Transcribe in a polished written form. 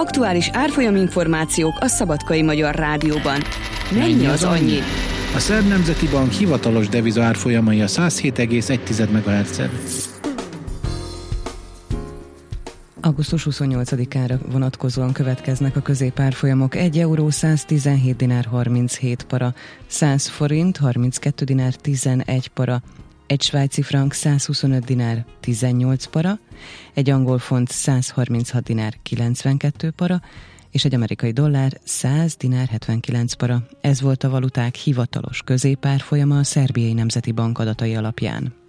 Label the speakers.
Speaker 1: Aktuális árfolyaminformációk a Szabadkai Magyar Rádióban. Mennyi az annyi?
Speaker 2: A Szerb Nemzeti Bank hivatalos deviza árfolyamai a 107,1 MHz-en.
Speaker 3: Augusztus 28-ára vonatkozóan következnek a középárfolyamok: 1 euró 117 dinár 37 para, 100 forint 32 dinár 11 para, egy svájci frank 125 dinár 18 para, egy angol font 136 dinár 92 para, és egy amerikai dollár 100 dinár 79 para. Ez volt a valuták hivatalos középárfolyama a Szerbiai Nemzeti Bank adatai alapján.